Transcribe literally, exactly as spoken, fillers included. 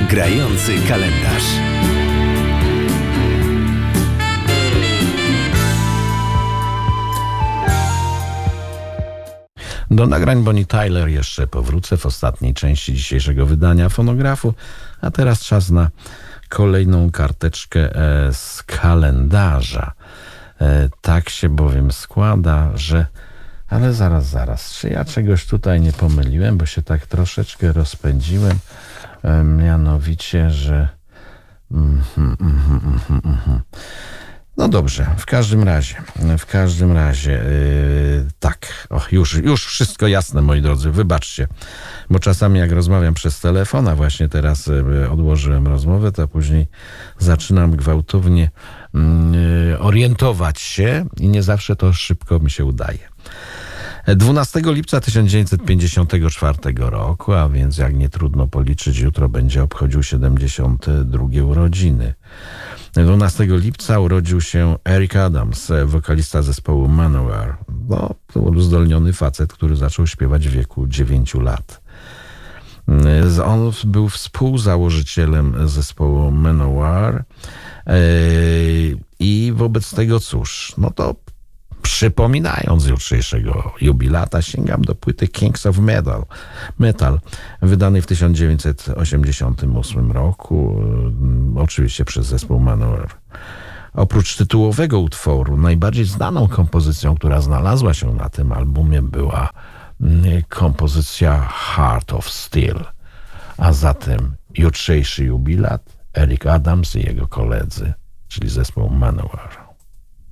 Grający kalendarz. Do nagrań Bonnie Tyler jeszcze powrócę w ostatniej części dzisiejszego wydania fonografu, a teraz czas na kolejną karteczkę z kalendarza. Tak się bowiem składa, że... Ale zaraz, zaraz, czy ja czegoś tutaj nie pomyliłem, bo się tak troszeczkę rozpędziłem, mianowicie, że... Mm, mm, mm, mm, mm, mm. No dobrze, w każdym razie, w każdym razie, yy, tak, och, już, już wszystko jasne, moi drodzy, wybaczcie, bo czasami jak rozmawiam przez telefon, a właśnie teraz yy, odłożyłem rozmowę, to później zaczynam gwałtownie yy, orientować się i nie zawsze to szybko mi się udaje. dwunastego lipca tysiąc dziewięćset pięćdziesiątego czwartego roku, a więc jak nie trudno policzyć, jutro będzie obchodził siedemdziesiąte drugie urodziny. dwunastego lipca urodził się Eric Adams, wokalista zespołu Manowar. No, to uzdolniony facet, który zaczął śpiewać w wieku dziewięciu lat. On był współzałożycielem zespołu Manowar i wobec tego cóż, no to przypominając jutrzejszego jubilata, sięgam do płyty Kings of Metal, Metal wydanej w tysiąc dziewięćset osiemdziesiątym ósmym roku, oczywiście przez zespół Manowar. Oprócz tytułowego utworu, najbardziej znaną kompozycją, która znalazła się na tym albumie, była kompozycja Heart of Steel. A zatem jutrzejszy jubilat Eric Adams i jego koledzy, czyli zespół Manowar.